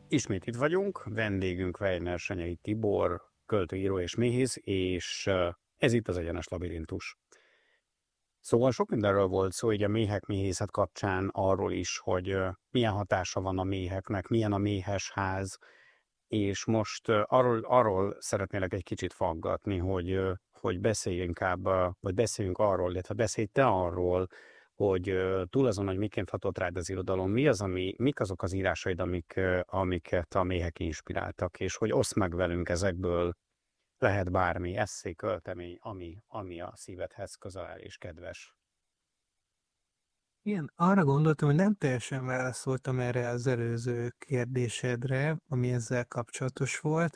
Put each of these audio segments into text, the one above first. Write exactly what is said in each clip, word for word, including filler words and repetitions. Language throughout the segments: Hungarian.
Ismét itt vagyunk, vendégünk Weiner Senyei Tibor, költőíró és méhész, és ez itt az Egyenes Labirintus. Szóval sok mindenről volt szó, így a méhek méhészet kapcsán arról is, hogy milyen hatása van a méheknek, milyen a méhes ház, és most arról, arról szeretnélek egy kicsit faggatni, hogy, hogy beszélj inkább, vagy beszéljünk arról, illetve beszélj te arról, hogy túl azon, hogy miként hatott rád az irodalom, mi az, ami, mik azok az írásaid, amik, amiket a méhek inspiráltak, és hogy oszd meg velünk ezekből, lehet bármi, esszé, költemény, ami, ami a szívedhez közel áll és kedves. Igen, arra gondoltam, hogy nem teljesen válaszoltam erre az előző kérdésedre, ami ezzel kapcsolatos volt,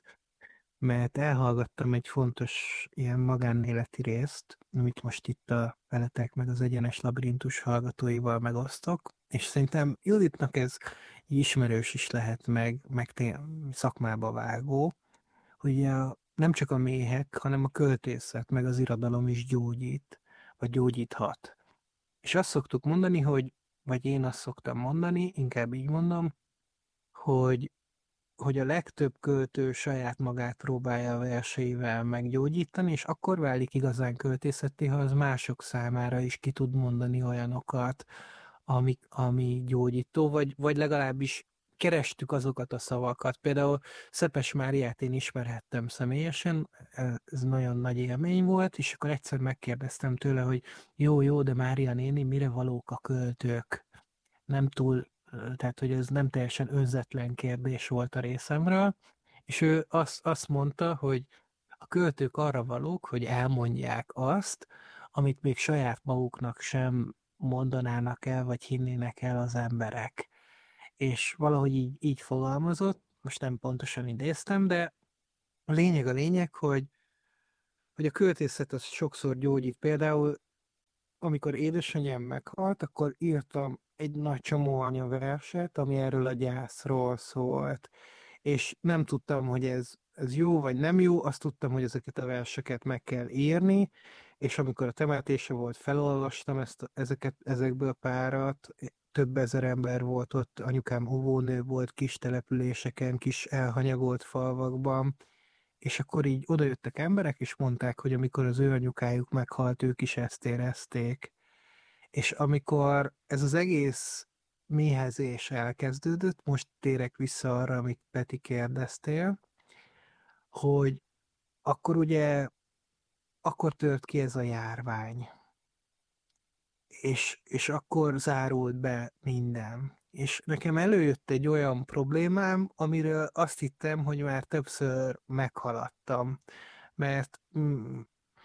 mert elhallgattam egy fontos ilyen magánéleti részt, amit most itt a veletek meg az Egyenes Labirintus hallgatóival megosztok, és szerintem Juditnak ez ismerős is lehet, meg, meg té- szakmába vágó, hogy a, nem csak a méhek, hanem a költészet, meg az irodalom is gyógyít, vagy gyógyíthat. És azt szoktuk mondani, hogy, vagy én azt szoktam mondani, inkább így mondom, hogy, hogy a legtöbb költő saját magát próbálja a verseivel meggyógyítani, és akkor válik igazán költészetté, ha az mások számára is ki tud mondani olyanokat, ami, ami gyógyító, vagy, vagy legalábbis kerestük azokat a szavakat. Például Szepes Máriát én ismerhettem személyesen, ez nagyon nagy élmény volt, és akkor egyszer megkérdeztem tőle, hogy jó, jó, de Mária néni, mire valók a költők? Nem túl, tehát hogy ez nem teljesen önzetlen kérdés volt a részemről, és ő azt, azt mondta, hogy a költők arra valók, hogy elmondják azt, amit még saját maguknak sem mondanának el, vagy hinnének el az emberek. És valahogy így, így fogalmazott, most nem pontosan idéztem, de a lényeg a lényeg, hogy, hogy a költészet az sokszor gyógyít. Például, amikor édesanyám meghalt, akkor írtam egy nagy csomó anyaverset, ami erről a gyászról szólt. És nem tudtam, hogy ez, ez jó vagy nem jó, azt tudtam, hogy ezeket a verseket meg kell írni, és amikor a temetése volt, felolvastam ezt, ezeket, ezekből párat, több ezer ember volt ott, anyukám óvónő volt kis településeken, kis elhanyagolt falvakban, és akkor így odajöttek emberek, és mondták, hogy amikor az ő anyukájuk meghalt, ők is ezt érezték. És amikor ez az egész méhezés elkezdődött, most térek vissza arra, amit Peti kérdeztél, hogy akkor ugye, akkor tört ki ez a járvány, és, és akkor zárult be minden. És nekem előjött egy olyan problémám, amiről azt hittem, hogy már többször meghaladtam, mert mm,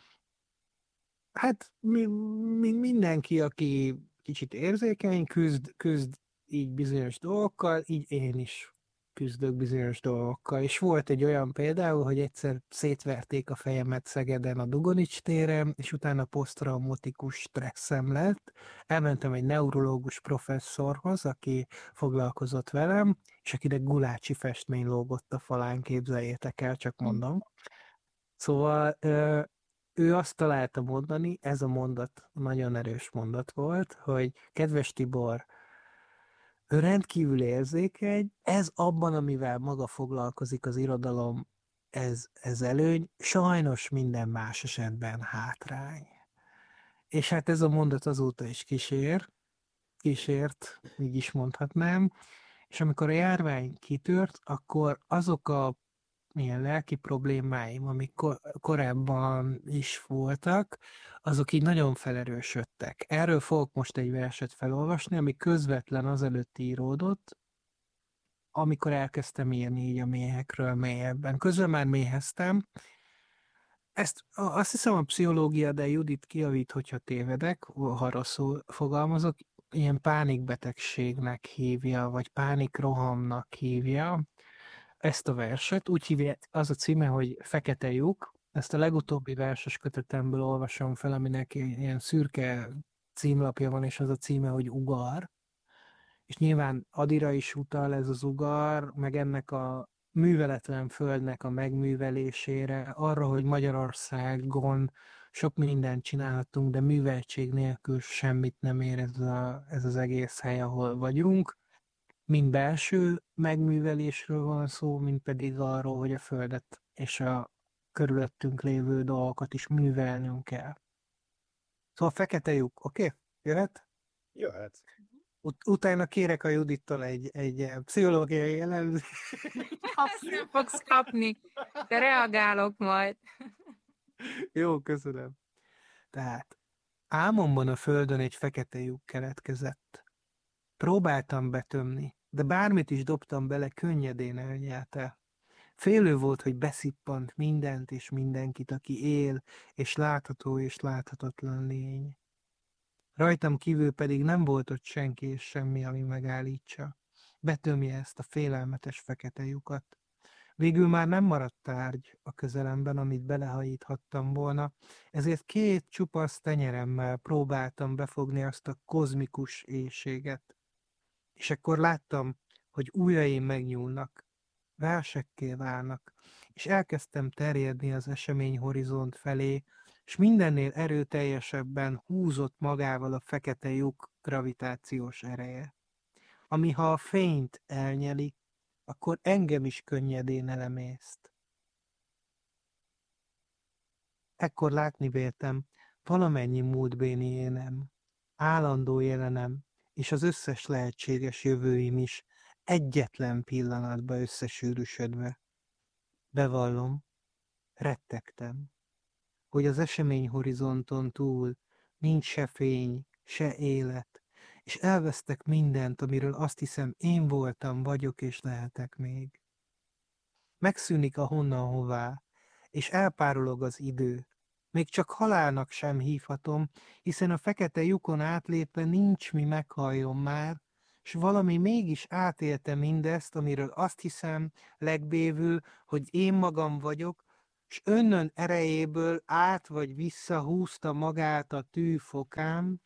hát mi, mi, mindenki, aki kicsit érzékeny, küzd, küzd így bizonyos dolgokkal, így én is küzdök bizonyos dolgokkal. És volt egy olyan például, hogy egyszer szétverték a fejemet Szegeden a Dugonics téren, és utána posztraumatikus stresszem lett. Elmentem egy neurológus professzorhoz, aki foglalkozott velem, és akinek gulácsi festmény lógott a falán, képzeljétek el, csak mondom. Szóval ö, ő azt találta mondani, ez a mondat nagyon erős mondat volt, hogy kedves Tibor, ő rendkívül érzékeny, ez abban, amivel maga foglalkozik az irodalom, ez, ez előny, sajnos minden más esetben hátrány. És hát ez a mondat azóta is kísér, kísért, így is mondhatnám, és amikor a járvány kitört, akkor azok a milyen lelki problémáim, amik ko- korábban is voltak, azok így nagyon felerősödtek. Erről fogok most egy verset felolvasni, ami közvetlen azelőtt íródott, amikor elkezdtem írni így a méhekről mélyebben. Közben már méheztem. Ezt a- azt hiszem a pszichológia, de Judit kijavít, hogyha tévedek, ha rosszul fogalmazok, ilyen pánikbetegségnek hívja, vagy pánikrohamnak hívja ezt a verset. Úgy hívják, az a címe, hogy Fekete lyuk. Ezt a legutóbbi verses kötetemből olvasom fel, aminek ilyen szürke címlapja van, és az a címe, hogy Ugar. És nyilván Adira is utal ez az ugar, meg ennek a műveletlen földnek a megművelésére, arra, hogy Magyarországon sok mindent csinálhatunk, de műveltség nélkül semmit nem ér ez, a, ez az egész hely, ahol vagyunk. mind belső megművelésről van szó, mind pedig arról, hogy a Földet és a körülöttünk lévő dolgokat is művelnünk kell. Szóval fekete lyuk, oké? Okay? Jöhet? Jöhet. Ut- utána kérek a Judittól egy, egy pszichológiai jellemzést. Azt nem fogsz kapni, de reagálok majd. Jó, köszönöm. Tehát álmomban a Földön egy fekete lyuk keletkezett. Próbáltam betömni, de bármit is dobtam bele, könnyedén elnyelt el. Félő volt, hogy beszippant mindent és mindenkit, aki él, és látható és láthatatlan lény. Rajtam kívül pedig nem volt ott senki és semmi, ami megállítsa. Betömje ezt a félelmetes fekete lyukat. Végül már nem maradt tárgy a közelemben, amit belehajíthattam volna, ezért két csupasz tenyeremmel próbáltam befogni azt a kozmikus éjséget. És akkor láttam, hogy ujjaim megnyúlnak, versekké válnak, és elkezdtem terjedni az esemény horizont felé, és mindennél erőteljesebben húzott magával a fekete lyuk gravitációs ereje, ami ha a fényt elnyeli, akkor engem is könnyedén elemészt. Ekkor látni véltem valamennyi múltbéli énem, állandó jelenem, és az összes lehetséges jövőim is egyetlen pillanatba összesűrűsödve. Bevallom, rettegtem, hogy az eseményhorizonton túl nincs se fény, se élet, és elvesztek mindent, amiről azt hiszem én voltam, vagyok és lehetek még. Megszűnik a honnan hová, és elpárolog az idő. Még csak halálnak sem hívhatom, hiszen a fekete lyukon átlépve nincs mi meghalljon már, s valami mégis átélte mindezt, amiről azt hiszem legbévül, hogy én magam vagyok, s önnön erejéből át vagy vissza húzta magát a tűfokám.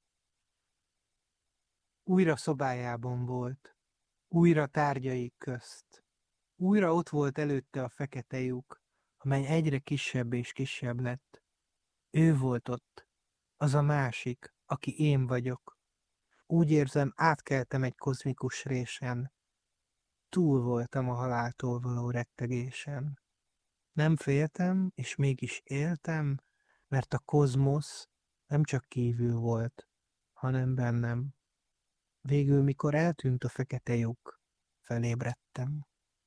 Újra szobájában volt, újra tárgyaik közt. Újra ott volt előtte a fekete lyuk, amely egyre kisebb és kisebb lett. Ő volt ott, az a másik, aki én vagyok. Úgy érzem, átkeltem egy kozmikus résen. Túl voltam a haláltól való rettegésen. Nem féltem, és mégis éltem, mert a kozmosz nem csak kívül volt, hanem bennem. Végül, mikor eltűnt a fekete lyuk, felébredtem.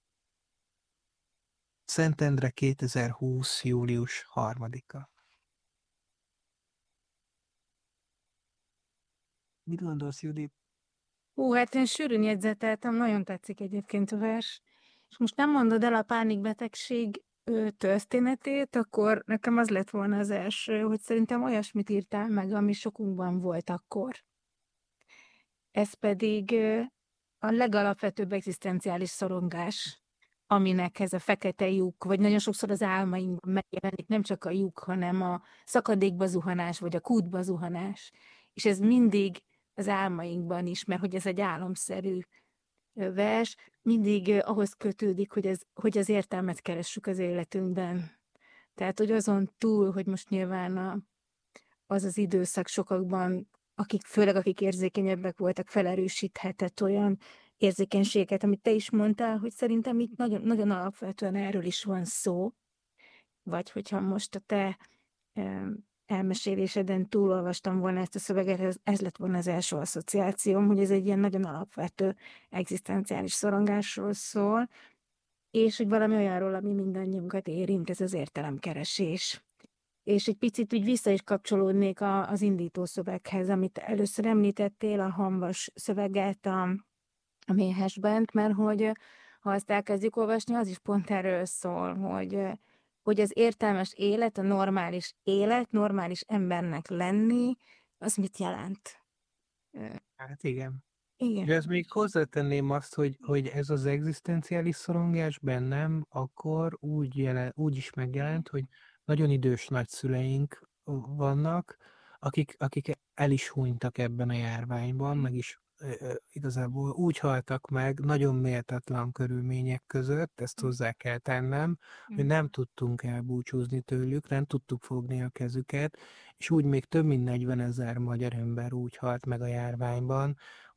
Szentendre kétezer-húsz. július harmadika. Mit gondolsz, Judit? Hú, hát én sűrűn jegyzeteltem, nagyon tetszik egyébként a vers. És most nem mondod el a pánikbetegség ö, történetét, akkor nekem az lett volna az első, hogy szerintem olyasmit írtál meg, ami sokunkban volt akkor. Ez pedig ö, a legalapvetőbb egzisztenciális szorongás, aminek ez a fekete lyuk, vagy nagyon sokszor az álmainkban megjelenik, nem csak a lyuk, hanem a szakadékba zuhanás, vagy a kútba zuhanás. És ez mindig az álmainkban is, mert hogy ez egy álomszerű vers, mindig ahhoz kötődik, hogy, ez, hogy az értelmet keressük az életünkben. Tehát, hogy azon túl, hogy most nyilván a, az az időszak sokakban, akik, főleg akik érzékenyebbek voltak, felerősíthetett olyan érzékenységet, amit te is mondtál, hogy szerintem itt nagyon, nagyon alapvetően erről is van szó, vagy hogyha most a te elmeséléseden túlolvastam volna ezt a szöveget, ez, ez lett volna az első asszociációm, hogy ez egy ilyen nagyon alapvető egzisztenciális szorongásról szól, és hogy valami olyanról, ami mindannyiunkat érint, ez az értelemkeresés. És egy picit úgy vissza is kapcsolódnék a, az indító szöveghez, amit először említettél, a hamvas szöveget a, a méhesben, mert hogy ha azt elkezdjük olvasni, az is pont erről szól, hogy hogy az értelmes élet, a normális élet, normális embernek lenni, az mit jelent? Hát igen. Igen. És ezt még hozzátenném azt, hogy, hogy ez az egzisztenciális szorongás bennem akkor úgy, jelen, úgy is megjelent, hogy nagyon idős nagyszüleink vannak, akik, akik el is hunytak ebben a járványban, meg is igazából úgy haltak meg nagyon méltatlan körülmények között, ezt hozzá kell tennem, hogy nem tudtunk elbúcsúzni tőlük, nem tudtuk fogni a kezüket, és úgy még több mint negyvenezer magyar ember úgy halt meg a járványban,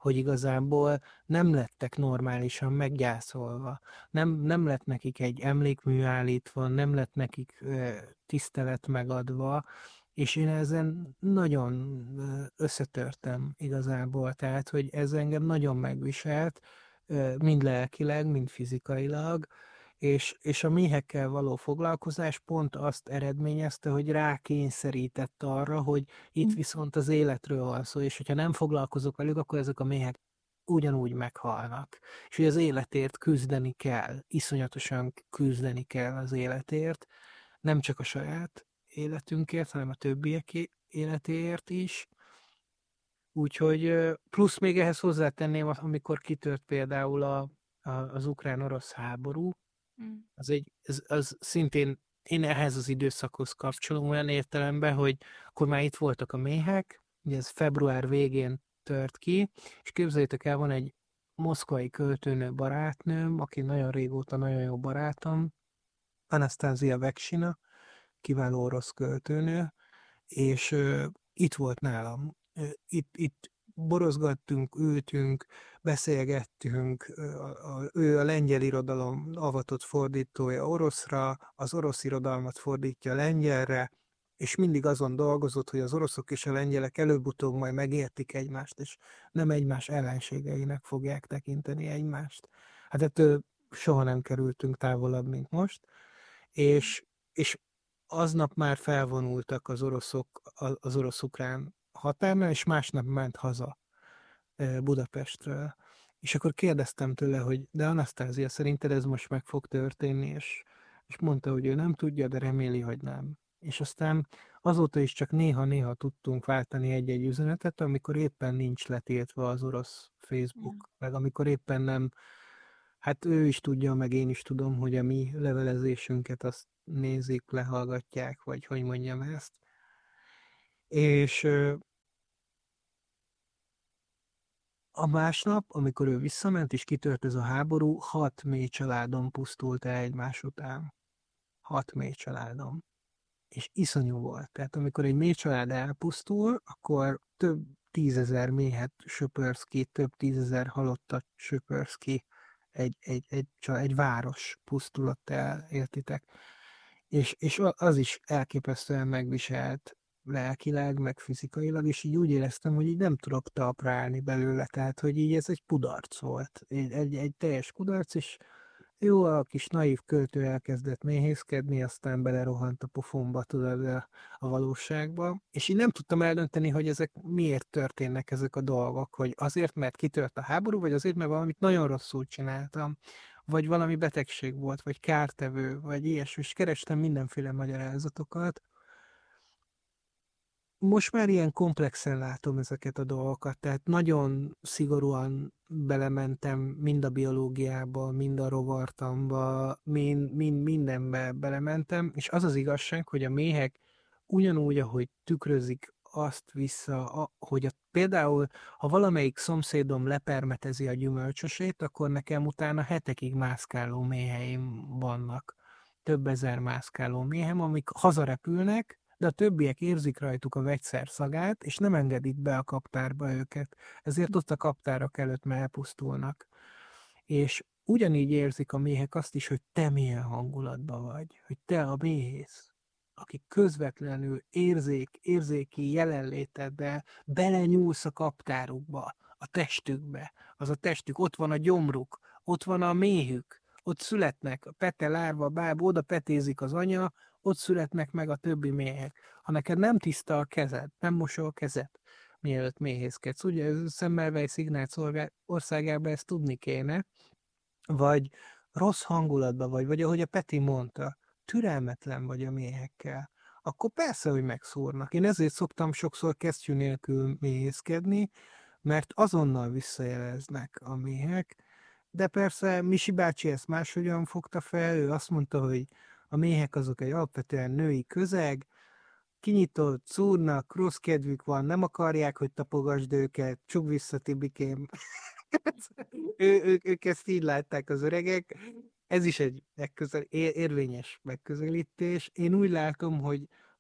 hogy igazából nem lettek normálisan meggyászolva. Nem, nem lett nekik egy emlékmű állítva, nem lett nekik ö, tisztelet megadva, és én ezen nagyon ö, összetörtem igazából, tehát, hogy ez engem nagyon megviselt, ö, mind lelkileg, mind fizikailag, és, és a méhekkel való foglalkozás pont azt eredményezte, hogy rákényszerített arra, hogy itt viszont az életről van szó, és hogyha nem foglalkozok velük, akkor ezek a méhek ugyanúgy meghalnak. És hogy az életért küzdeni kell, iszonyatosan küzdeni kell az életért, nem csak a saját életünkért, hanem a többiek életéért is. Úgyhogy plusz még ehhez hozzátenném, amikor kitört például a, a, az ukrán-orosz háború, Mm. az, egy, az, az szintén én ehhez az időszakhoz kapcsolom olyan értelemben, hogy akkor már itt voltak a méhek, ugye ez február végén tört ki, és képzeljétek el, van egy moszkvai költőnő barátnőm, aki nagyon régóta nagyon jó barátom, Anasztázia Veksina, kiváló orosz költőnő, és uh, itt volt nálam. Uh, itt, itt borozgattunk, ültünk, beszélgettünk, uh, a, a, ő a lengyel irodalom avatott fordítója oroszra, az orosz irodalmat fordítja lengyelre, és mindig azon dolgozott, hogy az oroszok és a lengyelek előbb-utóbb majd megértik egymást, és nem egymás ellenségeinek fogják tekinteni egymást. Hát ettől soha nem kerültünk távolabb, mint most, és, és aznap már felvonultak az oroszok az orosz-ukrán határnál, és másnap ment haza Budapestről. És akkor kérdeztem tőle, hogy de Anasztázia, szerinted ez most meg fog történni? És, és mondta, hogy ő nem tudja, de reméli, hogy nem. És aztán azóta is csak néha-néha tudtunk váltani egy-egy üzenetet, amikor éppen nincs letiltva az orosz Facebook, mm. meg amikor éppen nem. Hát ő is tudja, meg én is tudom, hogy a mi levelezésünket azt nézik, lehallgatják, vagy hogy mondjam ezt. És a másnap, amikor ő visszament, és kitört ez a háború, hat mély családom pusztult el egymás után. Hat mély családom. És iszonyú volt. Tehát amikor egy mély család elpusztul, akkor több tízezer méhet söpörsz ki, több tízezer halottat söpörsz ki. Egy, egy, egy, egy város pusztulott el, értitek? És, és az is elképesztően megviselt lelkileg, meg fizikailag, és így úgy éreztem, hogy így nem tudok talpra állni belőle, tehát, hogy így ez egy kudarc volt. Egy, egy, egy teljes kudarc, és jó, a kis naív költő elkezdett méhészkedni, aztán belerohant a pofonba, tudod, a, a valóságba, és én nem tudtam eldönteni, hogy ezek miért történnek ezek a dolgok, hogy azért, mert kitört a háború, vagy azért, mert valamit nagyon rosszul csináltam, vagy valami betegség volt, vagy kártevő, vagy ilyesmi, és kerestem mindenféle magyarázatokat. Most már ilyen komplexen látom ezeket a dolgokat, tehát nagyon szigorúan belementem mind a biológiába, mind a rovartamba, mind, mind mindenbe belementem, és az az igazság, hogy a méhek ugyanúgy, ahogy tükrözik azt vissza, hogy a, például, ha valamelyik szomszédom lepermetezi a gyümölcsösét, akkor nekem utána hetekig mászkáló méheim vannak. Több ezer mászkáló méhem, amik hazarepülnek, de a többiek érzik rajtuk a vegyszer szagát, és nem engedik be a kaptárba őket. Ezért ott a kaptárak előtt már elpusztulnak. És ugyanígy érzik a méhek azt is, hogy te milyen hangulatban vagy, hogy te a méhész, aki közvetlenül érzék, érzéki jelenléteddel belenyúlsz a kaptárukba, a testükbe. Az a testük, ott van a gyomruk, ott van a méhük, ott születnek a pete, lárva, báb, oda petézik az anya, ott születnek meg a többi méhek. Ha neked nem tiszta a kezed, nem mosol a kezed, mielőtt méhészkedsz. Ugye Semmelweis Ignác országában ezt tudni kéne, vagy rossz hangulatban vagy, vagy ahogy a Peti mondta, türelmetlen vagy a méhekkel, akkor persze, hogy megszúrnak. Én ezért szoktam sokszor kesztyű nélkül méhészkedni, mert azonnal visszajeleznek a méhek, de persze Misi bácsi ezt máshogyan fogta fel, ő azt mondta, hogy a méhek azok egy alapvetően női közeg, kinyitott, szúrnak, rossz kedvük van, nem akarják, hogy tapogasd őket, csukd vissza, Tibikém. ő, ők, ők ezt így látták az öregek. Ez is egy megközel, érvényes megközelítés. Én úgy látom, hogy,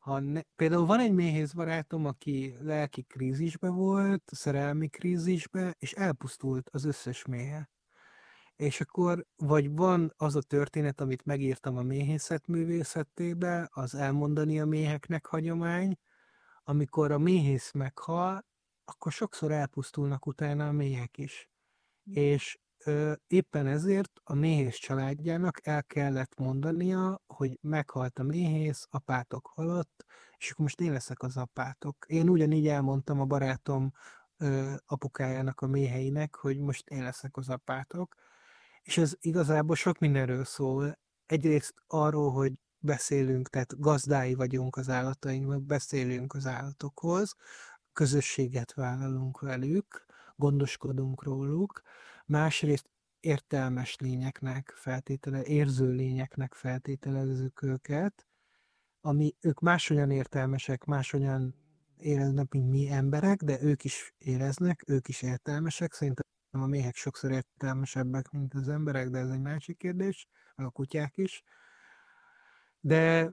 Ha ne, például van egy méhész barátom, aki lelki krízisbe volt, szerelmi krízisbe, és elpusztult az összes méhe. És akkor, vagy van az a történet, amit megírtam a méhészet művészetébe, az elmondani a méheknek hagyomány, amikor a méhész meghal, akkor sokszor elpusztulnak utána a méhek is. És ö, éppen ezért a méhész családjának el kellett mondania, hogy meghalt a méhész, apátok halott, és akkor most én leszek az apátok. Én ugyanígy elmondtam a barátom ö, apukájának, a méheinek, hogy most én leszek az apátok. És ez igazából sok mindenről szól. Egyrészt arról, hogy beszélünk, tehát gazdái vagyunk az állatainknak, beszélünk az állatokhoz, közösséget vállalunk velük, gondoskodunk róluk, másrészt értelmes lényeknek feltétele, érző lényeknek feltételezzük őket, ami ők máshogyan értelmesek, máshogyan éreznek, mint mi emberek, de ők is éreznek, ők is értelmesek. Szerintem a méhek sokszor értelmesebbek, mint az emberek, de ez egy másik kérdés, meg a kutyák is. De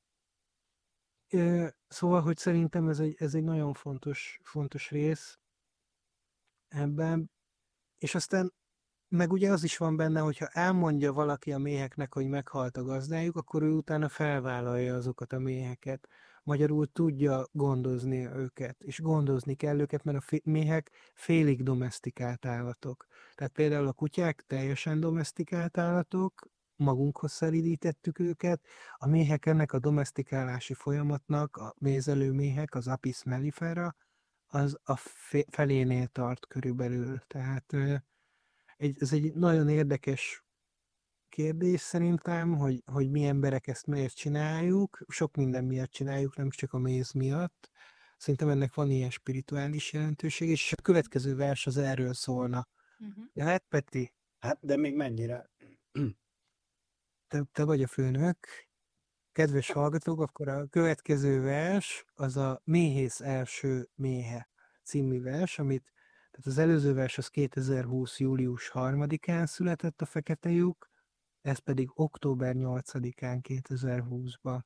ö, szóval, hogy szerintem ez egy, ez egy nagyon fontos, fontos rész ebben, és aztán meg ugye az is van benne, hogyha elmondja valaki a méheknek, hogy meghalt a gazdájuk, akkor ő utána felvállalja azokat a méheket. Magyarul tudja gondozni őket, és gondozni kell őket, mert a fé- méhek félig domesztikált állatok. Tehát például a kutyák teljesen domesztikált állatok, magunkhoz szelídítettük őket, a méhek ennek a domesztikálási folyamatnak, a mézelő méhek, az Apis mellifera, az a fe- felénél tart körülbelül. Tehát ö, egy, ez egy nagyon érdekes kérdés szerintem, hogy, hogy mi emberek ezt miért csináljuk. Sok minden miatt csináljuk, nem csak a méz miatt. Szerintem ennek van ilyen spirituális jelentőség, és a következő vers az erről szólna. Uh-huh. Ja, hát Peti, Hát, de még mennyire? te, te vagy a főnök. Kedves hallgatók, akkor a következő vers az a Méhész első méhe című vers, amit, tehát az előző vers az kétezer-húsz. július harmadikán született, a Fekete lyuk, ez pedig október nyolcadikán kétezer-húszban.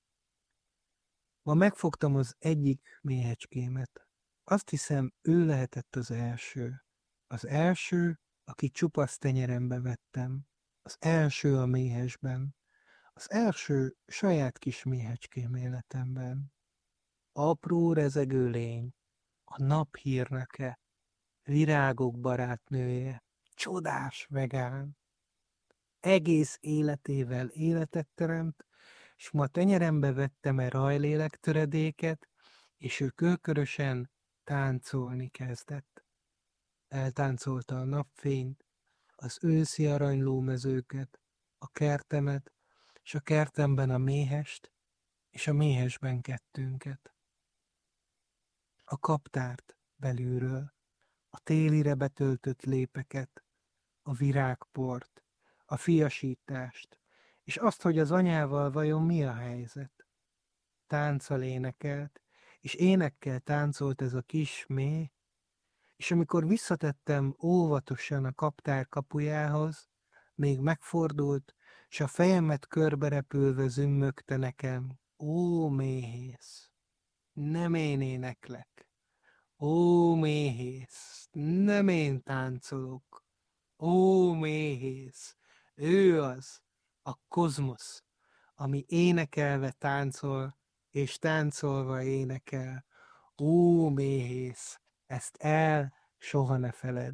Ma megfogtam az egyik méhecskémet. Azt hiszem, ő lehetett az első. Az első, aki csupasz tenyerembe vettem. Az első a méhesben. Az első saját kis méhecském életemben. Apró rezegő lény, a nap hírnöke, virágok barátnője, csodás vegán. Egész életével életet teremt, s ma tenyerembe vettem-e rajlélek töredéket, és ő körkörösen táncolni kezdett. Eltáncolta a napfényt, az őszi aranylómezőket, a kertemet, és a kertemben a méhest, és a méhesben kettőnket. A kaptárt belülről, a télire betöltött lépeket, a virágport, a fiasítást, és azt, hogy az anyával vajon mi a helyzet. Tánccal énekelt, és énekkel táncolt ez a kis méh, és amikor visszatettem óvatosan a kaptár kapujához, még megfordult, s a fejemet körberepülve zümmögte nekem: ó, méhész, nem én éneklek, ó, méhész, nem én táncolok, ó, méhész, ő az, a kozmosz, ami énekelve táncol, és táncolva énekel. Ó, méhész, ezt el soha ne feledd.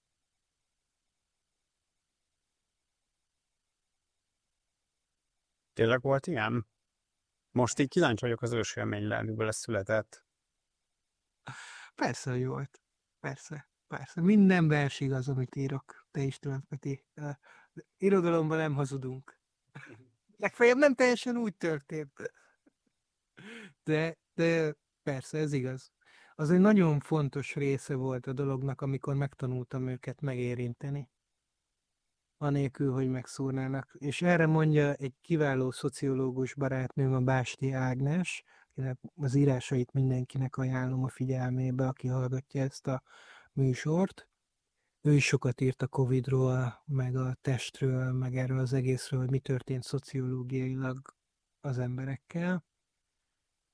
Tényleg volt ilyen? Most így kíváncsi vagyok az ősélményre, amiből ez született. Persze, hogy volt. Persze, persze. Minden vers igaz, amit írok. Te is tudod, Peti. Uh, Irodalomban nem hazudunk. Legfeljebb nem teljesen úgy történt. De, de persze, ez igaz. Az egy nagyon fontos része volt a dolognak, amikor megtanultam őket megérinteni. Anélkül, hogy megszúrnának. És erre mondja egy kiváló szociológus barátnőm, a Básti Ágnes, akinek az írásait mindenkinek ajánlom a figyelmébe, aki hallgatja ezt a műsort. Ő is sokat írt a Covidról, meg a testről, meg erről az egészről, hogy mi történt szociológiailag az emberekkel.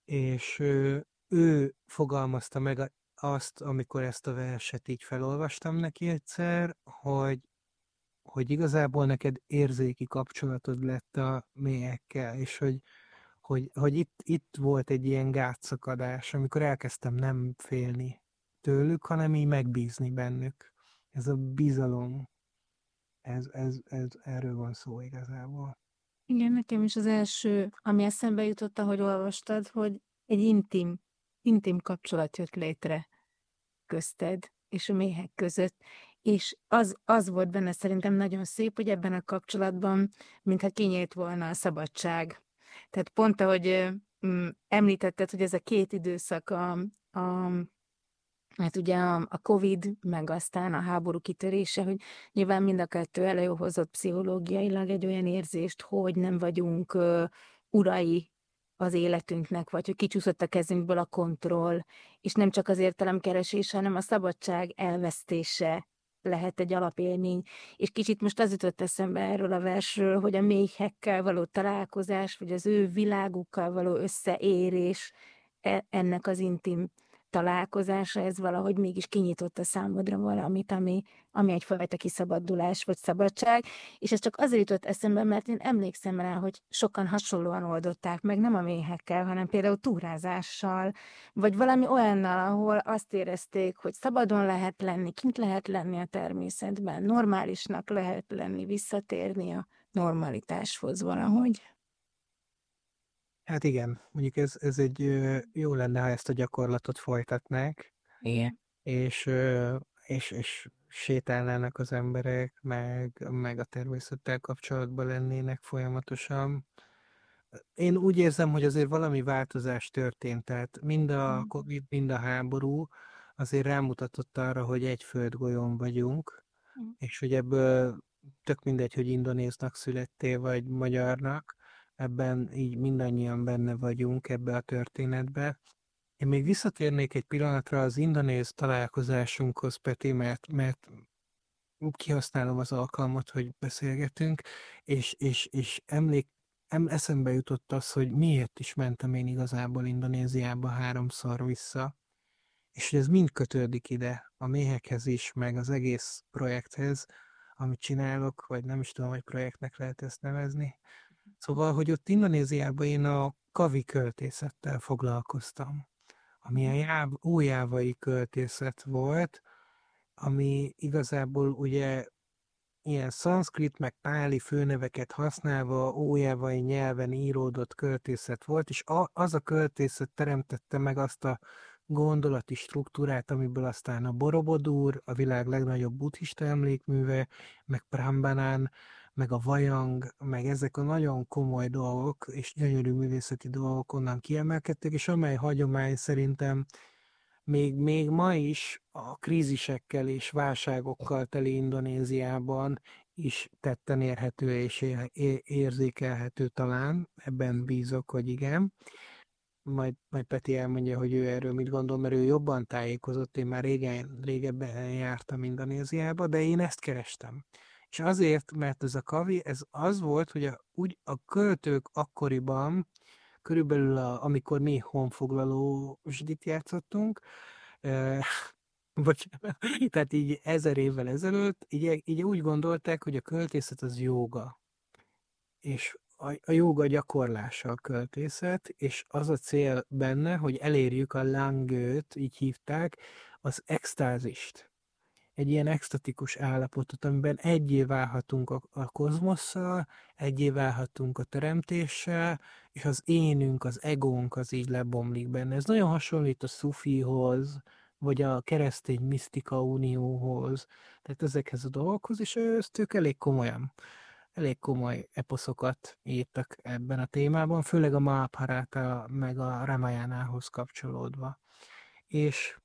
és ő, ő fogalmazta meg a- azt, amikor ezt a verset így felolvastam neki egyszer, hogy, hogy igazából neked érzéki kapcsolatod lett a mélyekkel, és hogy, hogy, hogy itt, itt volt egy ilyen gátszakadás, amikor elkezdtem nem félni tőlük, hanem így megbízni bennük. Ez a bizalom, ez, ez, ez, erről van szó igazából. Igen, nekem is az első, ami eszembe jutott, ahogy olvastad, hogy egy intim, intim kapcsolat jött létre közted és a méhek között, és az, az volt benne szerintem nagyon szép, hogy ebben a kapcsolatban, mintha kinyílt volna a szabadság. Tehát pont ahogy ö, mm, említetted, hogy ez a két időszak, a, a hát ugye a, a Covid, meg aztán a háború kitörése, hogy nyilván mind a kettő előhozott pszichológiailag egy olyan érzést, hogy nem vagyunk ö, urai az életünknek, vagy hogy kicsúszott a kezünkből a kontroll, és nem csak az értelemkeresés, hanem a szabadság elvesztése lehet egy alapélmény. És kicsit most az jutott eszembe erről a versről, hogy a méhekkel való találkozás, vagy az ő világukkal való összeérés e- ennek az intim találkozása, ez valahogy mégis kinyitotta számodra valamit, ami, ami egyfajta kiszabadulás vagy szabadság, és ez csak azért jutott eszembe, mert én emlékszem rá, hogy sokan hasonlóan oldották meg, nem a méhekkel, hanem például túrázással, vagy valami olyannal, ahol azt érezték, hogy szabadon lehet lenni, kint lehet lenni a természetben, normálisnak lehet lenni, visszatérni a normalitáshoz valahogy. Hát igen, mondjuk ez, ez egy ö, jó lenne, ha ezt a gyakorlatot folytatnák, Igen. és, ö, és, és sétálnának az emberek, meg, meg a természettel kapcsolatban lennének folyamatosan. Én úgy érzem, hogy azért valami változás történt, tehát mind a Covid, mind a háború azért rámutatott arra, hogy egy földgolyón vagyunk, és hogy ebből tök mindegy, hogy indonéznak születtél, vagy magyarnak, ebben így mindannyian benne vagyunk ebbe a történetbe. Én még visszatérnék egy pillanatra az indonéz találkozásunkhoz, Peti, mert, mert kihasználom az alkalmat, hogy beszélgetünk, és, és, és emlék, em, eszembe jutott az, hogy miért is mentem én igazából Indonéziába háromszor vissza, és hogy ez mind kötődik ide, a méhekhez is, meg az egész projekthez, amit csinálok, vagy nem is tudom, hogy projektnek lehet ezt nevezni. Szóval, hogy ott Indonéziában én a kavi költészettel foglalkoztam, ami a jáv, ójávai költészet volt, ami igazából ugye ilyen szanszkrit meg páli főneveket használva ójávai nyelven íródott költészet volt, és a, az a költészet teremtette meg azt a gondolati struktúrát, amiből aztán a Borobudur, a világ legnagyobb buddhista emlékműve, meg Prambanan, meg a Vajang, meg ezek a nagyon komoly dolgok és gyönyörű művészeti dolgok onnan kiemelkedtek, és amely hagyomány szerintem még, még ma is a krízisekkel és válságokkal teli Indonéziában is tetten érhető és é- é- érzékelhető talán, ebben bízok, hogy igen. Majd, majd Peti elmondja, hogy ő erről mit gondol, mert ő jobban tájékozott, én már régen, régebben jártam Indonéziába, de én ezt kerestem. És azért, mert ez a kavi, ez az volt, hogy a, úgy a költők akkoriban, körülbelül a, amikor mi honfoglaló zsidit játszottunk, eh, bocsánat, tehát így ezer évvel ezelőtt, így, így úgy gondolták, hogy a költészet az jóga. És a, a jóga gyakorlása a költészet, és az a cél benne, hogy elérjük a langőt, így hívták, az extázist. Egy ilyen extatikus állapotot, amiben egyé válhatunk a, a kozmosszal, egyé válhatunk a teremtéssel, és az énünk, az egónk az így lebomlik benne. Ez nagyon hasonlít a szufihoz, vagy a keresztény misztika unióhoz, tehát ezekhez a dolgokhoz, és ezt ők elég komolyan, elég komoly eposzokat írtak ebben a témában, főleg a Mahabharata meg a Ramayanához kapcsolódva. És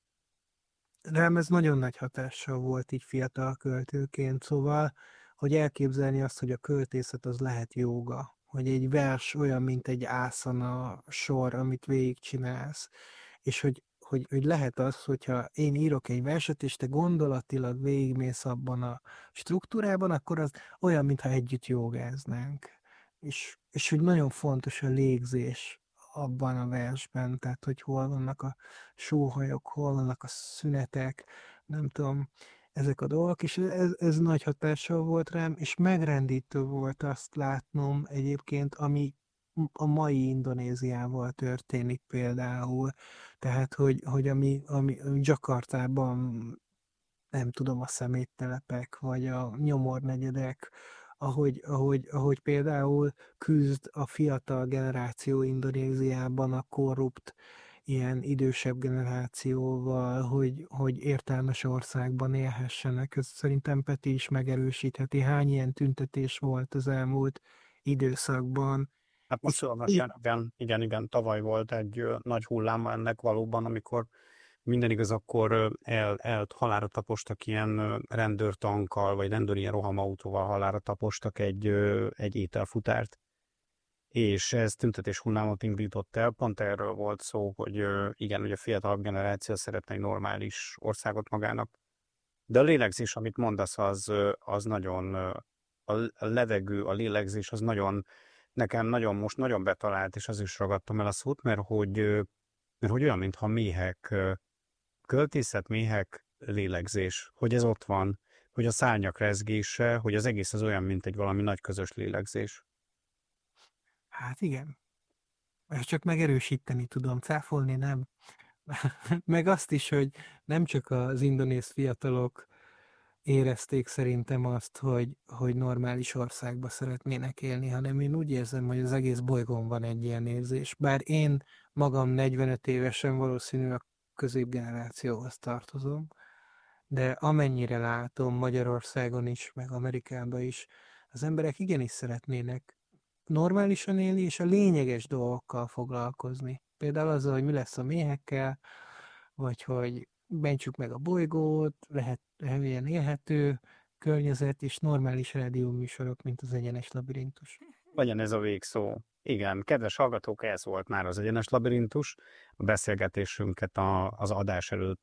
rám ez nagyon nagy hatással volt így fiatal költőként, szóval, hogy elképzelni azt, hogy a költészet az lehet jóga, hogy egy vers olyan, mint egy ászana sor, amit végigcsinálsz, és hogy, hogy, hogy lehet az, hogyha én írok egy verset, és te gondolatilag végigmész abban a struktúrában, akkor az olyan, mintha együtt jogáznánk. És, és hogy nagyon fontos a légzés abban a versben, tehát hogy hol vannak a sóhajok, hol vannak a szünetek, nem tudom, ezek a dolgok, és ez, ez nagy hatással volt rám, és megrendítő volt azt látnom egyébként, ami a mai Indonéziával történik például. Tehát, hogy, hogy ami, ami Jakartában, nem tudom, a szeméttelepek, vagy a nyomornegyedek, ahogy, ahogy, ahogy például küzd a fiatal generáció Indonéziában a korrupt, ilyen idősebb generációval, hogy, hogy értelmes országban élhessenek. Ez szerintem Peti is megerősítheti. Hány ilyen tüntetés volt az elmúlt időszakban. Hát most szóval, igen, igen, igen, tavaly volt egy ö, nagy hulláma ennek valóban, amikor minden igaz, akkor ö, el, el halálra tapostak ilyen ö, rendőrtankkal, vagy rendőr ilyen rohamautóval halálra tapostak egy, ö, egy ételfutárt. És ez tüntetés hullámot indított el, pont erről volt szó, hogy ö, igen, hogy a fiatalabb generáció szeretne egy normális országot magának. De a lélegzés, amit mondasz, az, ö, az nagyon, ö, a a levegő, a lélegzés az nagyon, nekem nagyon most nagyon betalált, és az is ragadtam el a szót, mert hogy, ö, mert hogy olyan, mintha méhek, ö, költészet, méhek, lélegzés, hogy ez ott van, hogy a szárnyak rezgése, hogy az egész az olyan, mint egy valami nagy közös lélegzés. Hát igen, ezt csak megerősíteni tudom, cáfolni nem. Meg azt is, hogy nem csak az indonéz fiatalok érezték szerintem azt, hogy, hogy normális országba szeretnének élni, hanem én úgy érzem, hogy az egész bolygón van egy ilyen érzés. Bár én magam negyvenöt évesen valószínű a középgenerációhoz tartozom, de amennyire látom Magyarországon is, meg Amerikában is, az emberek igenis szeretnének normálisan élni, és a lényeges dolgokkal foglalkozni. Például azzal, hogy mi lesz a méhekkel, vagy hogy mentsük meg a bolygót, lehet ilyen élhető környezet, és normális rádióműsorok, mint az Egyenes Labirintus. Legyen ez a végszó. Igen, kedves hallgatók, ez volt már az Egyenes Labirintus. A beszélgetésünket a, az adás előtt